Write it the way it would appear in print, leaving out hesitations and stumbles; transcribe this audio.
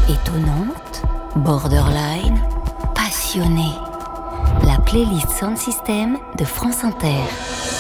Étonnante, borderline, passionnée. La playlist Sound System de France Inter.